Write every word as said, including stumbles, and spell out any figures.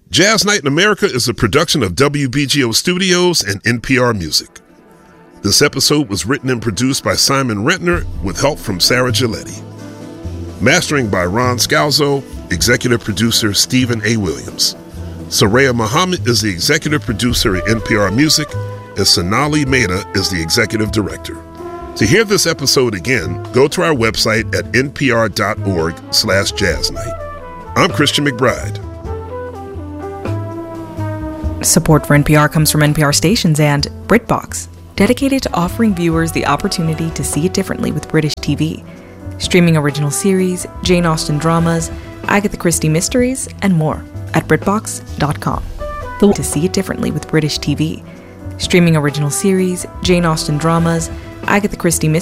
Jazz Night in America is a production of W B G O Studios and N P R Music. This episode was written and produced by Simon Rentner with help from Sarah Giletti. Mastering by Ron Scalzo, executive producer Stephen A. Williams. Soraya Muhammad is the executive producer at N P R Music, and Sonali Mehta is the executive director. To hear this episode again, go to our website at npr.org slash jazznight. I'm Christian McBride. Support for N P R comes from N P R stations and BritBox, dedicated to offering viewers the opportunity to see it differently with British T V. Streaming original series, Jane Austen dramas, Agatha Christie mysteries, and more at Britbox dot com. The to see it differently with British T V. Streaming original series, Jane Austen dramas, Agatha Christie mysteries,